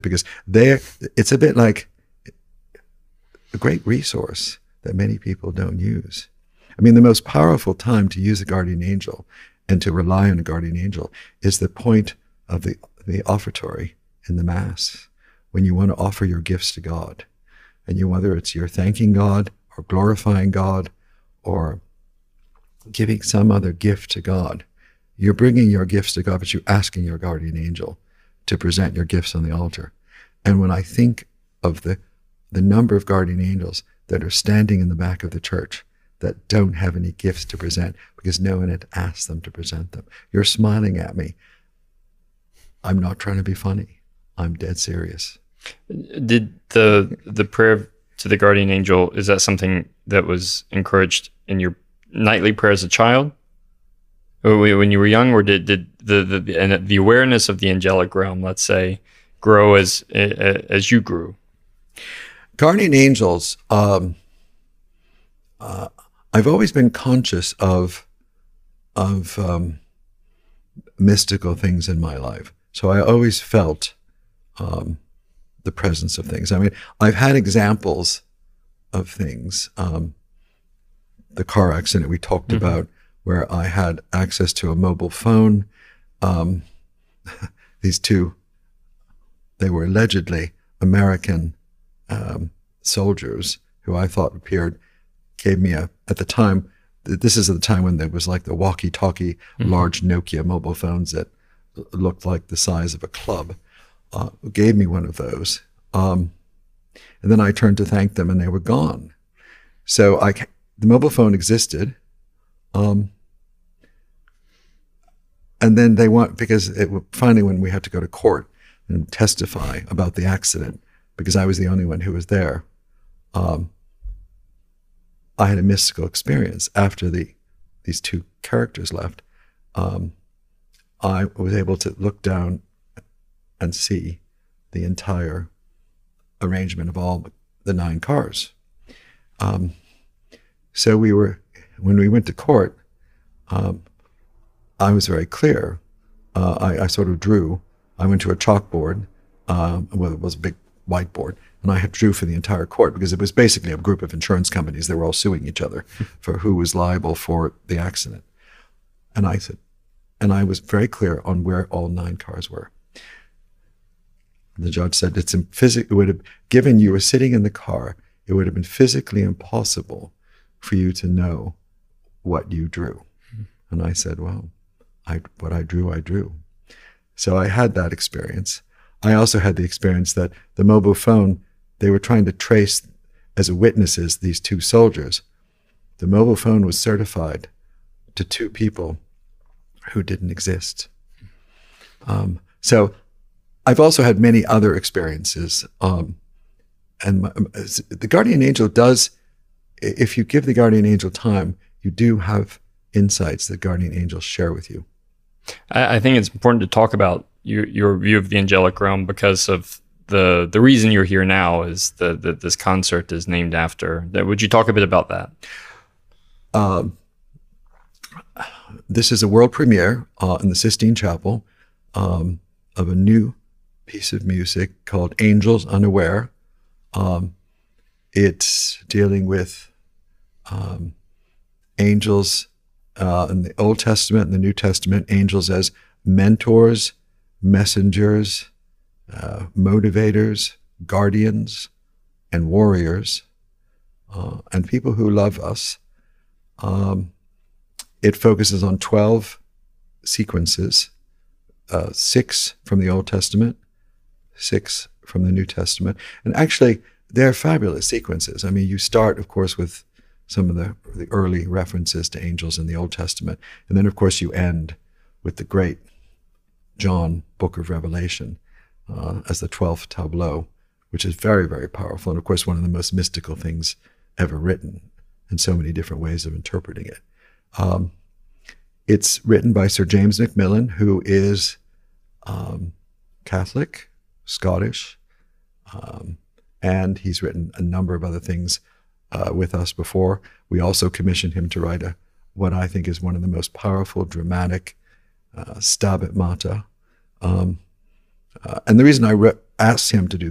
because it's a bit like a great resource that many people don't use. I mean, the most powerful time to use a guardian angel and to rely on a guardian angel is the point of the offertory in the Mass, when you want to offer your gifts to God. And whether it's you're thanking God or glorifying God or giving some other gift to God, you're bringing your gifts to God, but you're asking your guardian angel to present your gifts on the altar. And when I think of the number of guardian angels that are standing in the back of the church that don't have any gifts to present because no one had asked them to present them, you're smiling at me. I'm not trying to be funny. I'm dead serious. Did the prayer to the guardian angel, is that something that was encouraged in your nightly prayer as a child, or when you were young, or did the awareness of the angelic realm, let's say, grow as you grew? Guardian angels, I've always been conscious of mystical things in my life. So I always felt the presence of things. I mean, I've had examples of things. The car accident we talked about, where I had access to a mobile phone. These two, they were allegedly American soldiers who I thought appeared, gave me at the time, this is at the time when there was like the walkie-talkie, large Nokia mobile phones that looked like the size of a club, gave me one of those. And then I turned to thank them and they were gone. So the mobile phone existed. And then they want, because finally when we had to go to court and testify about the accident, because I was the only one who was there, I had a mystical experience after these two characters left. I was able to look down and see the entire arrangement of all the 9 cars. So when we went to court, I was very clear. I sort of drew. I went to a chalkboard, well, it was a big whiteboard, and I drew for the entire court, because it was basically a group of insurance companies. They were all suing each other for who was liable for the accident. And I was very clear on where all 9 cars were. The judge said it would have, given you were sitting in the car, it would have been physically impossible for you to know what you drew. And I said, well, what I drew, I drew. So I had that experience. I also had the experience that the mobile phone, they were trying to trace as witnesses these 2 soldiers. The mobile phone was certified to 2 people who didn't exist. So I've also had many other experiences. And the guardian angel does, if you give the guardian angel time, you do have insights that guardian angels share with you. I think it's important to talk about your view of the angelic realm, because of the reason you're here now is that this concert is named after. Would you talk a bit about that? This is a world premiere in the Sistine Chapel of a new piece of music called Angels Unaware. It's dealing with angels in the Old Testament and the New Testament, angels as mentors, messengers, motivators, guardians, and warriors, and people who love us. It focuses on 12 sequences, 6 from the Old Testament, 6 from the New Testament. And actually, they're fabulous sequences. I mean, you start, of course, with some of the early references to angels in the Old Testament. And then, of course, you end with the great John Book of Revelation as the 12th tableau, which is very, very powerful. And, of course, one of the most mystical things ever written, and so many different ways of interpreting it. It's written by Sir James Macmillan, who is Catholic, Scottish, and he's written a number of other things with us before. We also commissioned him to write what I think is one of the most powerful, dramatic Stabat Mater, And the reason I asked him to do